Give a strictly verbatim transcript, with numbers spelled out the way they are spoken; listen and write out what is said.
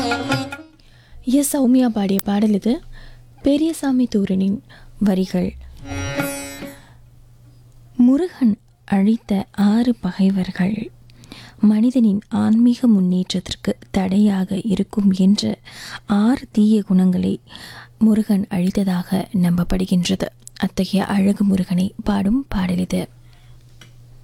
S Soumya பாடிய பாடல் இது. பெரியசாமி தூரனின் வரிகள். முருகன் அழித்த ஆறு பகைவர்கள் மனிதனின் ஆன்மீக முன்னேற்றத்திற்கு தடையாக இருக்கும் என்ற ஆறு தீய குணங்களை முருகன் அழித்ததாக நம்பப்படுகின்றது. அத்தகைய அழகு முருகனை பாடும் பாடல் இது.